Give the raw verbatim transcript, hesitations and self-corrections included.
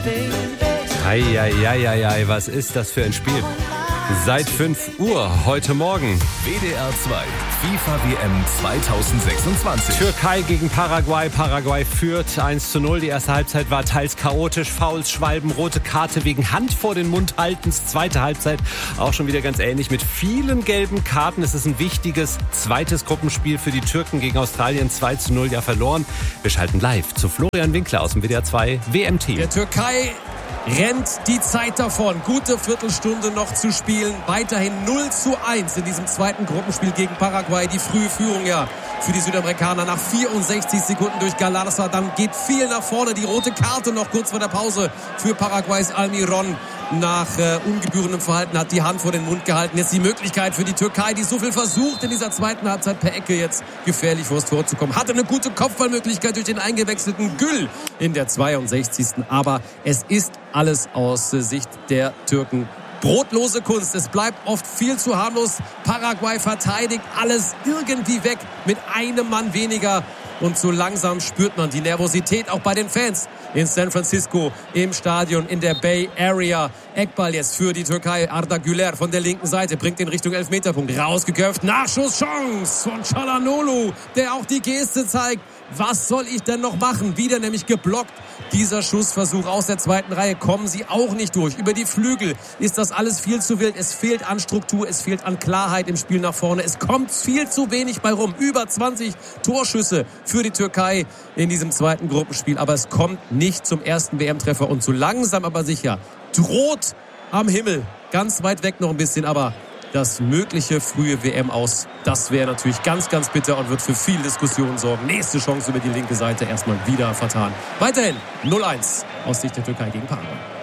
Eieieiei, was ist das für ein Spiel? Seit fünf Uhr heute Morgen. W D R zwei, FIFA W M zweitausendsechsundzwanzig. Türkei gegen Paraguay. Paraguay führt eins zu null. Die erste Halbzeit war teils chaotisch. Fouls, Schwalben, rote Karte wegen Hand vor den Mund haltens. Zweite Halbzeit auch schon wieder ganz ähnlich mit vielen gelben Karten. Es ist ein wichtiges zweites Gruppenspiel für die Türken gegen Australien. zwei zu null ja verloren. Wir schalten live zu Florian Winkler aus dem W D R zwei W M-Team. Der Türkei rennt die Zeit davon. Gute Viertelstunde noch zu spielen. Weiterhin null zu eins in diesem zweiten Gruppenspiel gegen Paraguay. Die frühe Führung ja für die Südamerikaner nach vierundsechzig Sekunden durch Galarza. Dann geht viel nach vorne. Die rote Karte noch kurz vor der Pause für Paraguays Almiron. Nach äh, ungebührendem Verhalten hat die Hand vor den Mund gehalten. Jetzt die Möglichkeit für die Türkei, die so viel versucht, in dieser zweiten Halbzeit per Ecke jetzt gefährlich vors Tor zu kommen. Hatte eine gute Kopfballmöglichkeit durch den eingewechselten Gül in der zweiundsechzigsten Aber es ist alles aus äh, Sicht der Türken brotlose Kunst. Es bleibt oft viel zu harmlos. Paraguay verteidigt alles irgendwie weg mit einem Mann weniger. Und so langsam spürt man die Nervosität auch bei den Fans in San Francisco im Stadion in der Bay Area. Eckball jetzt für die Türkei. Arda Güler von der linken Seite bringt den Richtung Elfmeterpunkt. Rausgeköpft. Nachschusschance von Çalhanoğlu, der auch die Geste zeigt. Was soll ich denn noch machen? Wieder nämlich geblockt. Dieser Schussversuch aus der zweiten Reihe kommen sie auch nicht durch. Über die Flügel ist das alles viel zu wild. Es fehlt an Struktur, es fehlt an Klarheit im Spiel nach vorne. Es kommt viel zu wenig bei rum. Über zwanzig Torschüsse für die Türkei in diesem zweiten Gruppenspiel. Aber es kommt nicht zum ersten W M-Treffer. Und so langsam aber sicher droht am Himmel, ganz weit weg noch ein bisschen, aber das mögliche frühe W M-Aus, das wäre natürlich ganz, ganz bitter und wird für viel Diskussion sorgen. Nächste Chance über die linke Seite erstmal wieder vertan. Weiterhin null eins aus Sicht der Türkei gegen Paraguay.